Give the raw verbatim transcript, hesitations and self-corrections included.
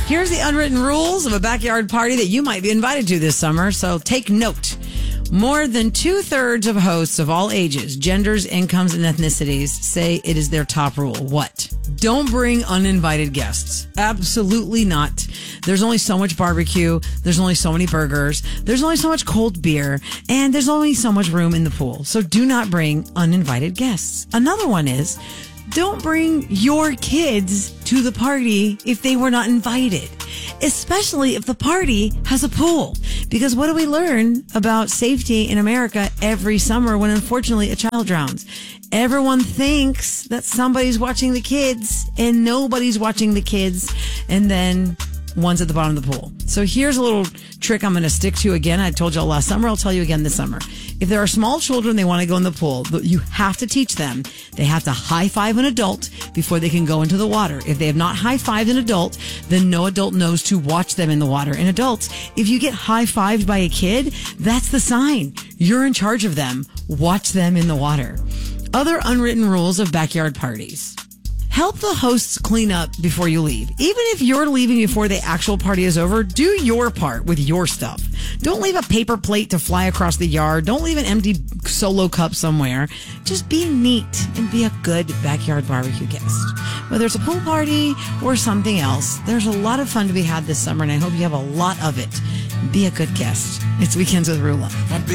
Here's the unwritten rules of a backyard party that you might be invited to this summer, so take note. More than two-thirds of hosts of all ages, genders, incomes, and ethnicities say it is their top rule. What? Don't bring uninvited guests. Absolutely not. There's only so much barbecue. There's only so many burgers. There's only so much cold beer. And there's only so much room in the pool. So do not bring uninvited guests. Another one is, don't bring your kids to the party if they were not invited, especially if the party has a pool. Because what do we learn about safety in America every summer when unfortunately a child drowns? Everyone thinks that somebody's watching the kids and nobody's watching the kids, and then one's at the bottom of the pool. So here's a little trick I'm going to stick to again. I told y'all last summer. I'll tell you again this summer. If there are small children, they want to go in the pool, you have to teach them. They have to high five an adult before they can go into the water. If they have not high fived an adult, then no adult knows to watch them in the water. And adults, if you get high fived by a kid, that's the sign. You're in charge of them. Watch them in the water. Other unwritten rules of backyard parties. Help the hosts clean up before you leave. Even if you're leaving before the actual party is over, do your part with your stuff. Don't leave a paper plate to fly across the yard. Don't leave an empty Solo cup somewhere. Just be neat and be a good backyard barbecue guest. Whether it's a pool party or something else, there's a lot of fun to be had this summer, and I hope you have a lot of it. Be a good guest. It's Weekends with Rula.